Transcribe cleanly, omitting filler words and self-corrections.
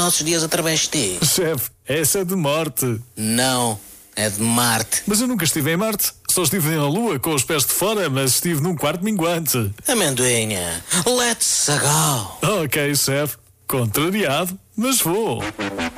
nossos dias a travesti. Chefe, essa é de morte. Não, é de Marte. Mas eu nunca estive em Marte. Só estive na Lua com os pés de fora, mas estive num quarto minguante. Amendoinha, let's go. Ok, chefe. Contrariado, mas vou.